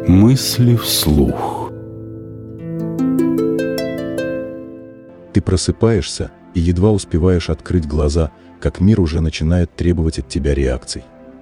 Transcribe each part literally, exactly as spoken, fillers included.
Мысли вслух. Ты просыпаешься и едва успеваешь открыть глаза, как мир уже начинает требовать от тебя реакций.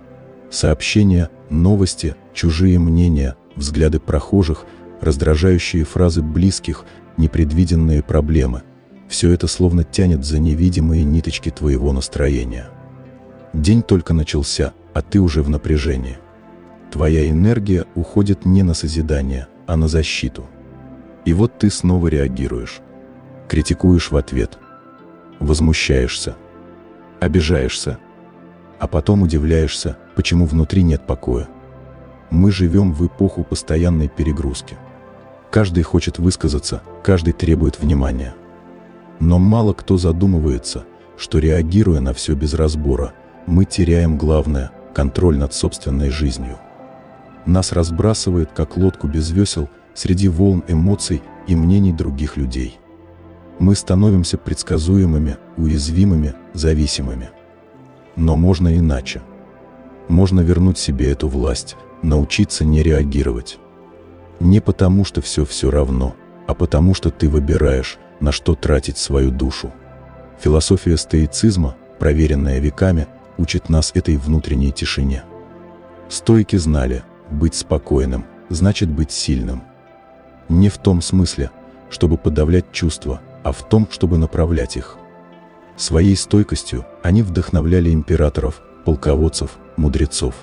Сообщения, новости, чужие мнения, взгляды прохожих, раздражающие фразы близких, непредвиденные проблемы – все это словно тянет за невидимые ниточки твоего настроения. День только начался, а ты уже в напряжении. Твоя энергия уходит не на созидание, а на защиту. И вот ты снова реагируешь. Критикуешь в ответ. Возмущаешься. Обижаешься. А потом удивляешься, почему внутри нет покоя. Мы живем в эпоху постоянной перегрузки. Каждый хочет высказаться, каждый требует внимания. Но мало кто задумывается, что, реагируя на все без разбора, мы теряем главное – контроль над собственной жизнью. Нас разбрасывает, как лодку без весел, среди волн эмоций и мнений других людей. Мы становимся предсказуемыми, уязвимыми, зависимыми. Но можно иначе. Можно вернуть себе эту власть, научиться не реагировать. Не потому, что все все равно, а потому, что ты выбираешь, на что тратить свою душу. Философия стоицизма, проверенная веками, учит нас этой внутренней тишине. Стоики знали, быть спокойным значит быть сильным. Не в том смысле, чтобы подавлять чувства, а в том, чтобы направлять их. Своей стойкостью они вдохновляли императоров, полководцев, мудрецов.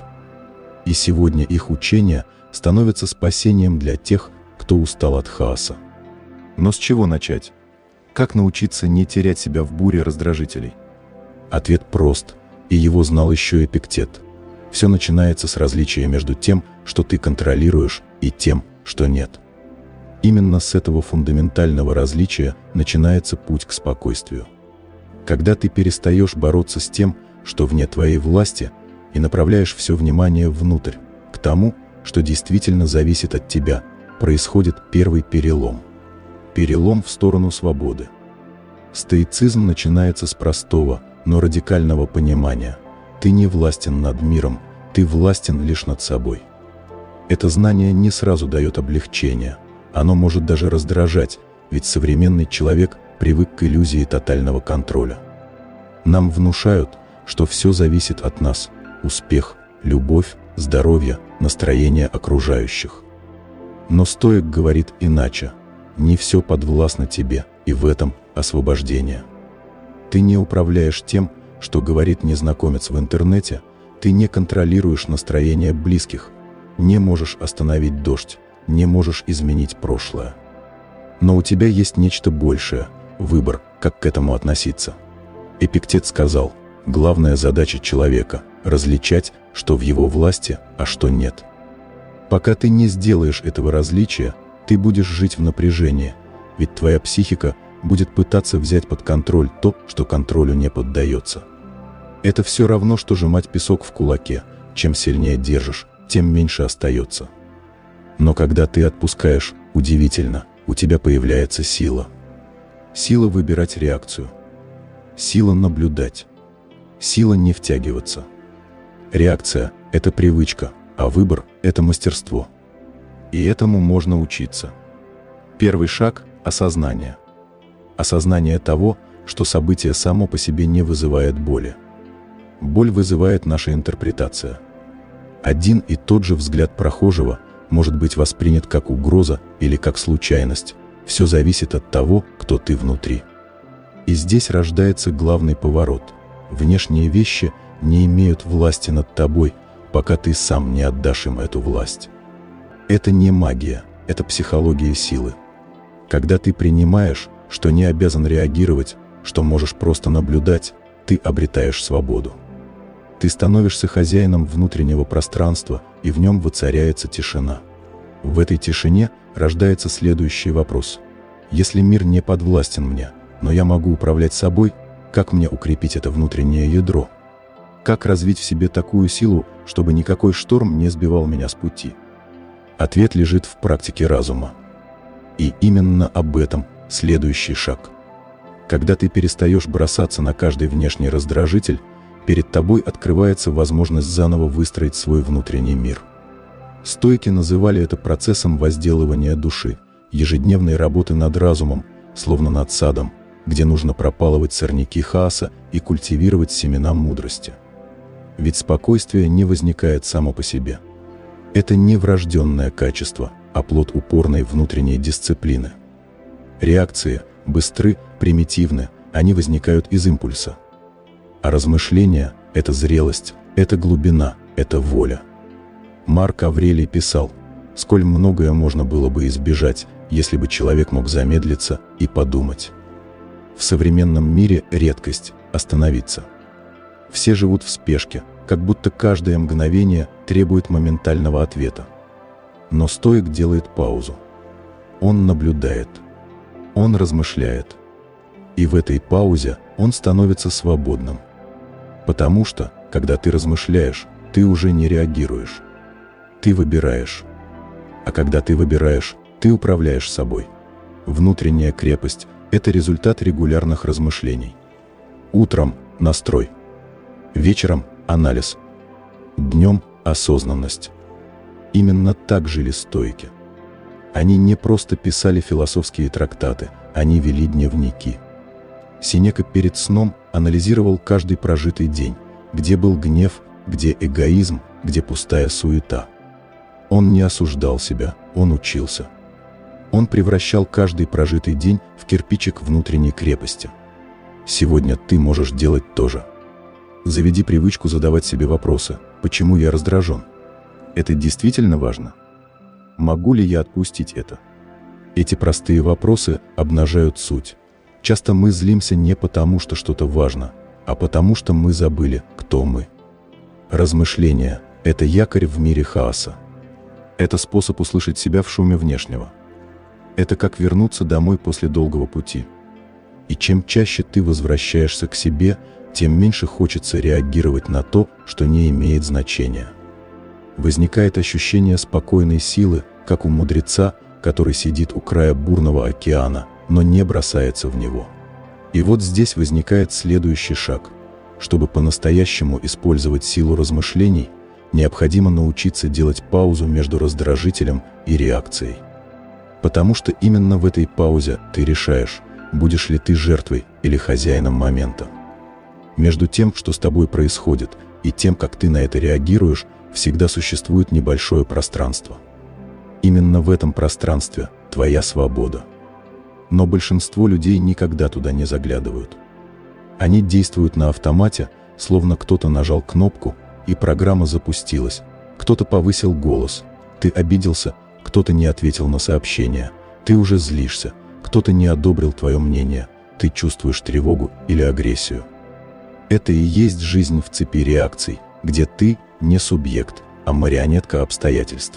И сегодня их учения становятся спасением для тех, кто устал от хаоса. Но с чего начать? Как научиться не терять себя в буре раздражителей? Ответ прост, и его знал еще Эпиктет. Все начинается с различия между тем, что ты контролируешь, и тем, что нет. Именно с этого фундаментального различия начинается путь к спокойствию. Когда ты перестаешь бороться с тем, что вне твоей власти, и направляешь все внимание внутрь, к тому, что действительно зависит от тебя, происходит первый перелом. Перелом в сторону свободы. Стоицизм начинается с простого, но радикального понимания. Ты не властен над миром, ты властен лишь над собой. Это знание не сразу дает облегчение, оно может даже раздражать, ведь современный человек привык к иллюзии тотального контроля. Нам внушают, что все зависит от нас – успех, любовь, здоровье, настроение окружающих. Но стоик говорит иначе. Не все подвластно тебе, и в этом освобождение. Ты не управляешь тем, что говорит незнакомец в интернете, ты не контролируешь настроение близких, не можешь остановить дождь, не можешь изменить прошлое. Но у тебя есть нечто большее – выбор, как к этому относиться. Эпиктет сказал, главная задача человека – различать, что в его власти, а что нет. Пока ты не сделаешь этого различия, ты будешь жить в напряжении, ведь твоя психика будет пытаться взять под контроль то, что контролю не поддается. Это все равно, что сжимать песок в кулаке. Чем сильнее держишь, тем меньше остается. Но когда ты отпускаешь, удивительно, у тебя появляется сила. Сила выбирать реакцию. Сила наблюдать. Сила не втягиваться. Реакция – это привычка, а выбор – это мастерство. И этому можно учиться. Первый шаг – осознание. Осознание того, что событие само по себе не вызывает боли. Боль вызывает наша интерпретация. Один и тот же взгляд прохожего может быть воспринят как угроза или как случайность. Все зависит от того, кто ты внутри. И здесь рождается главный поворот. Внешние вещи не имеют власти над тобой, пока ты сам не отдашь им эту власть. Это не магия, это психология силы. Когда ты принимаешь, что не обязан реагировать, что можешь просто наблюдать, ты обретаешь свободу. Ты становишься хозяином внутреннего пространства, и в нем воцаряется тишина. В этой тишине рождается следующий вопрос. Если мир не подвластен мне, но я могу управлять собой, как мне укрепить это внутреннее ядро? Как развить в себе такую силу, чтобы никакой шторм не сбивал меня с пути? Ответ лежит в практике разума. И именно об этом следующий шаг. Когда ты перестаешь бросаться на каждый внешний раздражитель, перед тобой открывается возможность заново выстроить свой внутренний мир. Стоики называли это процессом возделывания души, ежедневной работы над разумом, словно над садом, где нужно пропалывать сорняки хаоса и культивировать семена мудрости. Ведь спокойствие не возникает само по себе. Это не врожденное качество, а плод упорной внутренней дисциплины. Реакции быстры, примитивны, они возникают из импульса. А размышления – это зрелость, это глубина, это воля. Марк Аврелий писал: «Сколь многое можно было бы избежать, если бы человек мог замедлиться и подумать». В современном мире редкость – остановиться. Все живут в спешке, как будто каждое мгновение требует моментального ответа. Но стоик делает паузу. Он наблюдает. Он размышляет. И в этой паузе он становится свободным. Потому что, когда ты размышляешь, ты уже не реагируешь. Ты выбираешь. А когда ты выбираешь, ты управляешь собой. Внутренняя крепость – это результат регулярных размышлений. Утром – настрой. Вечером – анализ. Днем – осознанность. Именно так жили стоики. Они не просто писали философские трактаты, они вели дневники. Сенека перед сном анализировал каждый прожитый день, где был гнев, где эгоизм, где пустая суета. Он не осуждал себя, он учился. Он превращал каждый прожитый день в кирпичик внутренней крепости. Сегодня ты можешь делать то же. Заведи привычку задавать себе вопросы: почему я раздражен? Это действительно важно? Могу ли я отпустить это? Эти простые вопросы обнажают суть. Часто мы злимся не потому, что что-то важно, а потому, что мы забыли, кто мы. Размышления – это якорь в мире хаоса. Это способ услышать себя в шуме внешнего. Это как вернуться домой после долгого пути. И чем чаще ты возвращаешься к себе, тем меньше хочется реагировать на то, что не имеет значения. Возникает ощущение спокойной силы, как у мудреца, который сидит у края бурного океана, но не бросается в него. И вот здесь возникает следующий шаг. Чтобы по-настоящему использовать силу размышлений, необходимо научиться делать паузу между раздражителем и реакцией. Потому что именно в этой паузе ты решаешь, будешь ли ты жертвой или хозяином момента. Между тем, что с тобой происходит, и тем, как ты на это реагируешь, всегда существует небольшое пространство. Именно в этом пространстве твоя свобода. Но большинство людей никогда туда не заглядывают. Они действуют на автомате, словно кто-то нажал кнопку, и программа запустилась. Кто-то повысил голос, ты обиделся, кто-то не ответил на сообщение, ты уже злишься, кто-то не одобрил твое мнение, ты чувствуешь тревогу или агрессию. Это и есть жизнь в цепи реакций, где ты не субъект, а марионетка обстоятельств.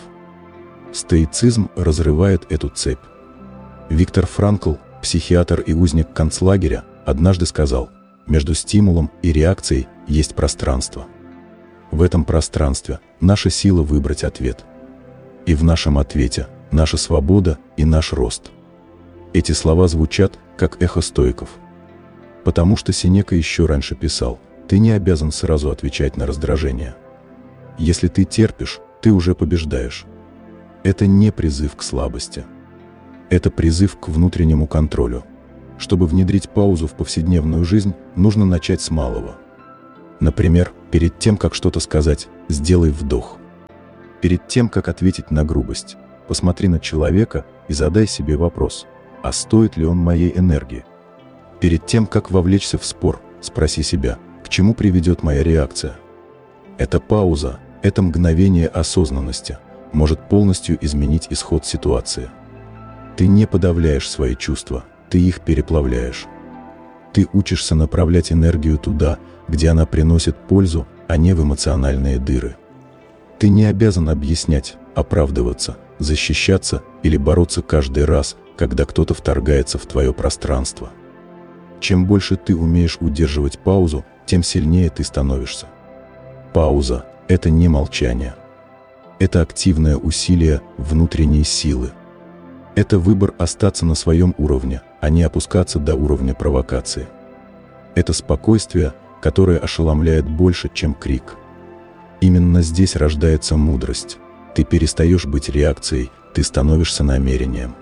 Стоицизм разрывает эту цепь. Виктор Франкл, психиатр и узник концлагеря, однажды сказал: между стимулом и реакцией есть пространство. В этом пространстве наша сила выбрать ответ. И в нашем ответе наша свобода и наш рост. Эти слова звучат, как эхо стоиков. Потому что Сенека еще раньше писал: ты не обязан сразу отвечать на раздражение. Если ты терпишь, ты уже побеждаешь. Это не призыв к слабости. Это призыв к внутреннему контролю. Чтобы внедрить паузу в повседневную жизнь, нужно начать с малого. Например, перед тем, как что-то сказать, сделай вдох. Перед тем, как ответить на грубость, посмотри на человека и задай себе вопрос: а стоит ли он моей энергии? Перед тем, как вовлечься в спор, спроси себя: к чему приведет моя реакция? Эта пауза, это мгновение осознанности может полностью изменить исход ситуации. Ты не подавляешь свои чувства, ты их переплавляешь. Ты учишься направлять энергию туда, где она приносит пользу, а не в эмоциональные дыры. Ты не обязан объяснять, оправдываться, защищаться или бороться каждый раз, когда кто-то вторгается в твое пространство. Чем больше ты умеешь удерживать паузу, тем сильнее ты становишься. Пауза – это не молчание. Это активное усилие внутренней силы. Это выбор остаться на своем уровне, а не опускаться до уровня провокации. Это спокойствие, которое ошеломляет больше, чем крик. Именно здесь рождается мудрость. Ты перестаешь быть реакцией, ты становишься намерением.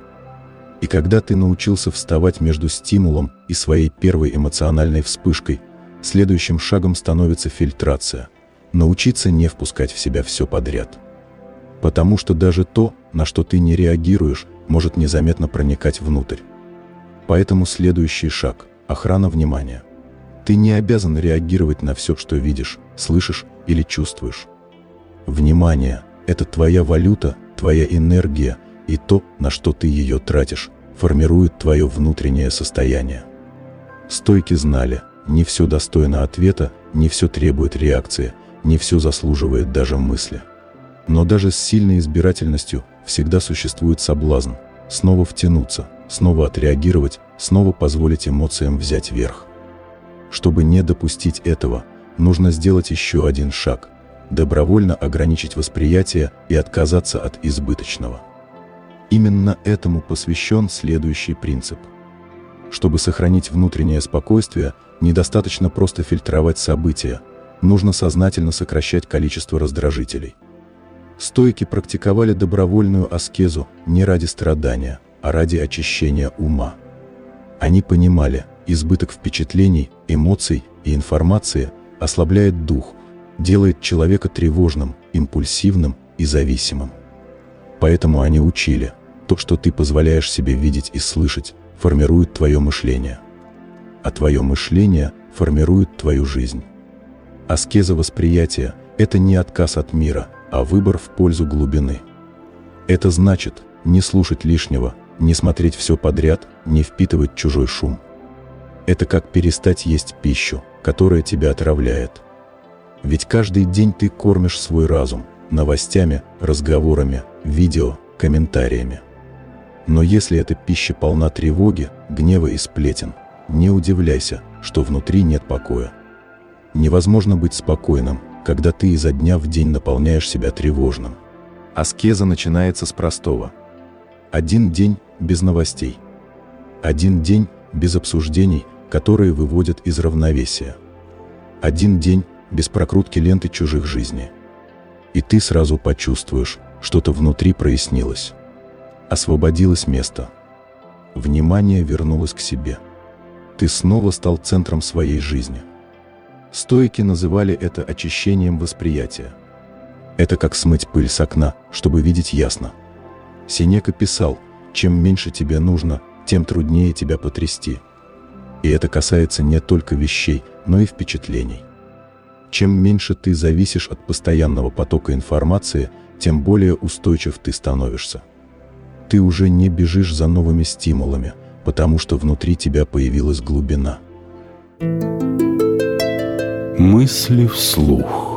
И когда ты научился вставать между стимулом и своей первой эмоциональной вспышкой, следующим шагом становится фильтрация. Научиться не впускать в себя все подряд. Потому что даже то, на что ты не реагируешь, может незаметно проникать внутрь. Поэтому следующий шаг – охрана внимания. Ты не обязан реагировать на все, что видишь, слышишь или чувствуешь. Внимание – это твоя валюта, твоя энергия, и то, на что ты ее тратишь, формирует твое внутреннее состояние. Стойки знали, не все достойно ответа, не все требует реакции, не все заслуживает даже мысли. Но даже с сильной избирательностью всегда существует соблазн снова втянуться, снова отреагировать, снова позволить эмоциям взять верх. Чтобы не допустить этого, нужно сделать еще один шаг – добровольно ограничить восприятие и отказаться от избыточного. Именно этому посвящен следующий принцип. Чтобы сохранить внутреннее спокойствие, недостаточно просто фильтровать события, нужно сознательно сокращать количество раздражителей. Стойки практиковали добровольную аскезу не ради страдания, а ради очищения ума. Они понимали, избыток впечатлений, эмоций и информации ослабляет дух, делает человека тревожным, импульсивным и зависимым. Поэтому они учили, то, что ты позволяешь себе видеть и слышать, формирует твое мышление. А твое мышление формирует твою жизнь. Аскеза восприятия – это не отказ от мира, а выбор в пользу глубины. Это значит не слушать лишнего, не смотреть все подряд, не впитывать чужой шум. Это как перестать есть пищу, которая тебя отравляет. Ведь каждый день ты кормишь свой разум новостями, разговорами, видео, комментариями. Но если эта пища полна тревоги, гнева и сплетен, не удивляйся, что внутри нет покоя. Невозможно быть спокойным, когда ты изо дня в день наполняешь себя тревожным. Аскеза начинается с простого. Один день без новостей. Один день без обсуждений, которые выводят из равновесия. Один день без прокрутки ленты чужих жизней. И ты сразу почувствуешь, что-то внутри прояснилось. Освободилось место. Внимание вернулось к себе. Ты снова стал центром своей жизни. Стоики называли это очищением восприятия. Это как смыть пыль с окна, чтобы видеть ясно. Сенека писал, чем меньше тебе нужно, тем труднее тебя потрясти. И это касается не только вещей, но и впечатлений. Чем меньше ты зависишь от постоянного потока информации, тем более устойчив ты становишься. Ты уже не бежишь за новыми стимулами, потому что внутри тебя появилась глубина. Мысли вслух.